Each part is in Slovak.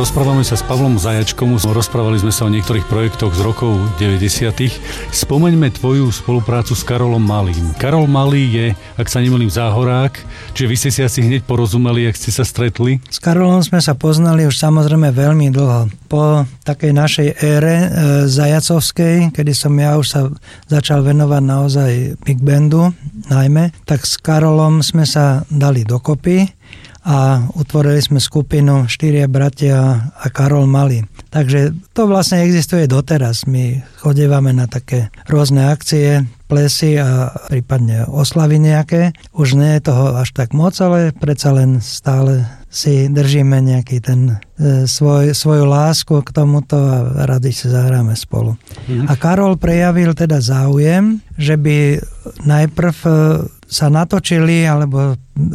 Rozprávame sa s Pavlom Zajačkom, rozprávali sme sa o niektorých projektoch z rokov 90. Spomeňme tvoju spoluprácu s Karolom Malým. Karol Malý je, ak sa nemýlim, Záhorák, čiže vy ste si asi hneď porozumeli, ak ste sa stretli? S Karolom sme sa poznali už samozrejme veľmi dlho. Po takej našej ére zajacovskej, kedy som ja už sa začal venovať naozaj big bandu najmä, tak s Karolom sme sa dali dokopy a utvorili sme skupinu 4 bratia a Karol Malý. Takže to vlastne existuje doteraz. My chodievame na také rôzne akcie, plesy a prípadne oslavy nejaké. Už nie je toho až tak moc, ale predsa len stále si držíme nejaký ten svoju lásku k tomuto a radi si zahráme spolu. A Karol prejavil teda záujem, že by najprv sa natočili alebo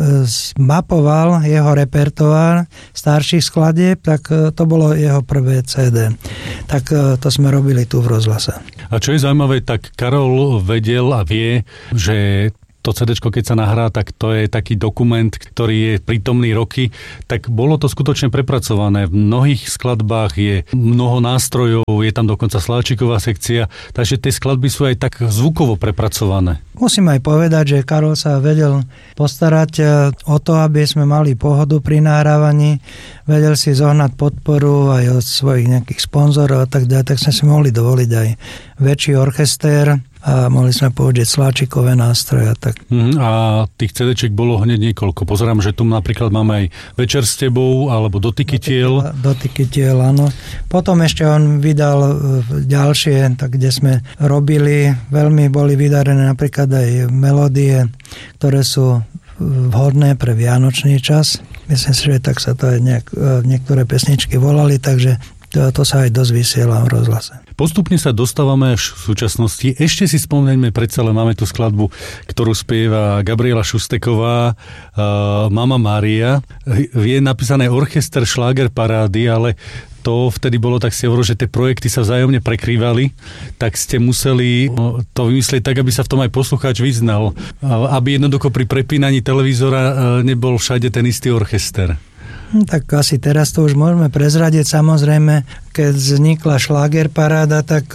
mapoval jeho repertoár starších skladieb, tak to bolo jeho prvé CD. Tak to sme robili tu v rozhlase. A čo je zaujímavé, tak Karol vedel a vie, že to CDčko, keď sa nahrá, tak to je taký dokument, ktorý je prítomný roky, tak bolo to skutočne prepracované. V mnohých skladbách je mnoho nástrojov, je tam dokonca sláčiková sekcia, takže tie skladby sú aj tak zvukovo prepracované. Musím aj povedať, že Karol sa vedel postarať o to, aby sme mali pohodu pri nahrávaní, vedel si zohnať podporu aj od svojich nejakých sponzorov a tak ďalej, tak sme si mohli dovoliť aj väčší orchester a mohli sme použiť sláčikové nástroje. Tak. A tých CD-čiek bolo hneď niekoľko. Pozerám, že tu napríklad máme aj Večer s tebou, alebo Dotyky tiel. Dotyky tiel, áno. Potom ešte on vydal ďalšie, tak kde sme robili, veľmi boli vydarené napríklad aj melódie, ktoré sú vhodné pre vianočný čas. Myslím si, že tak sa to aj niektoré pesničky volali, takže to sa aj dosť vysiela v rozhlase. Postupne sa dostávame až v súčasnosti. Ešte si spomeňme, predsa len máme tú skladbu, ktorú spieva Gabriela Šusteková, Mama Mária. Je napísané Orchester šláger parády, ale to vtedy bolo tak, si hovoril, že tie projekty sa vzájomne prekrývali, tak ste museli to vymyslieť tak, aby sa v tom aj poslucháč vyznal. Aby jednoducho pri prepínaní televízora nebol všade ten istý orchester. Tak asi teraz to už môžeme prezradiť. Samozrejme, keď vznikla šláger paráda, tak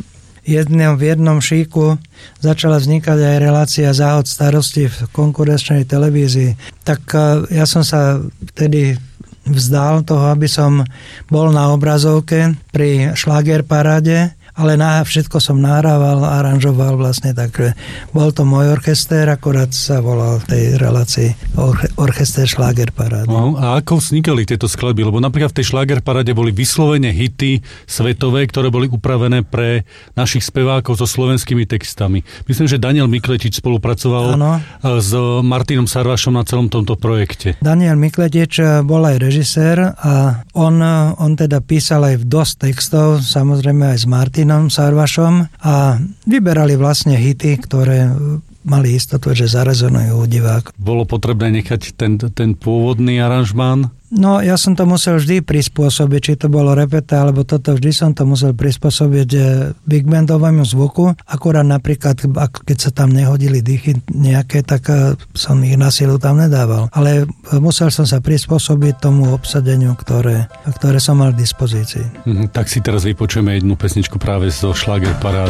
v jednom šíku začala vznikať aj relácia Záhod starosti v konkurenčnej televízii. Tak ja som sa vtedy vzdal toho, aby som bol na obrazovke pri šláger paráde, ale všetko som nahrával, aranžoval vlastne, takže bol to môj orchester, akorát sa volal v tej relácii Orchester šláger parády. A ako vznikali tieto skladby? Lebo napríklad v tej šláger paráde boli vyslovene hity svetové, ktoré boli upravené pre našich spevákov so slovenskými textami. Myslím, že Daniel Mikletič spolupracoval s Martinom Sarvašom na celom tomto projekte. Daniel Mikletič bol aj režisér a on teda písal aj dosť textov, samozrejme aj s Martinom Sarvašom a vyberali vlastne hity, ktoré mali istotu, že zarezonujú u divákov. Bolo potrebné nechať ten pôvodný aranžmán? No, ja som to musel vždy prispôsobiť, či to bolo repete, alebo toto, vždy som to musel prispôsobiť big bandovému zvuku. Akurát napríklad, keď sa tam nehodili dýchy nejaké, tak som ich na silu tam nedával. Ale musel som sa prispôsobiť tomu obsadeniu, ktoré som mal v dispozícii. Tak si teraz vypočujeme jednu pesničku práve zo šláger parády.